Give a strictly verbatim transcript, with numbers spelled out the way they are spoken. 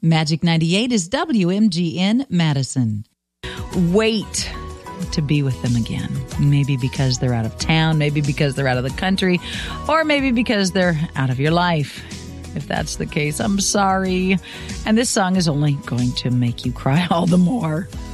Magic ninety-eight is W M G N Madison. Wait to be with them again. Maybe because they're out of town, maybe because they're out of the country, or maybe because they're out of your life. If that's the case, I'm sorry. And this song is only going to make you cry all the more.